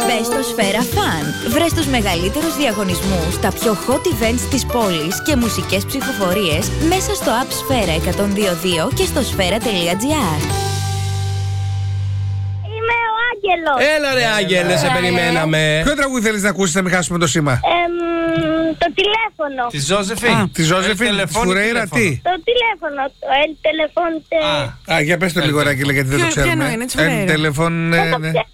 Μπες στο Σφαίρα Fun. Βρες τους μεγαλύτερους διαγωνισμούς, τα πιο hot events της πόλης και μουσικές ψηφοφορίες μέσα στο app Σφαίρα 102.2 και στο σφαίρα.gr. Είμαι ο Άγγελος. Έλα ρε Άγγελε, σε περιμέναμε. Ποιο τραγούδι θέλεις να ακούσεις, να μην χάσουμε το σήμα? Το τηλέφωνο. Τη Ζώζεφιν. Τη Ζώζεφιν, τη Φουρέιρα, τι? Το τηλέφωνο. Το el teléfono. Για πες το λίγο, Άγγελε, γιατί δεν το ξέρουμε. Ποιο είναι, της Φουρέιρα? El teléfono, Δεν το ξέρω.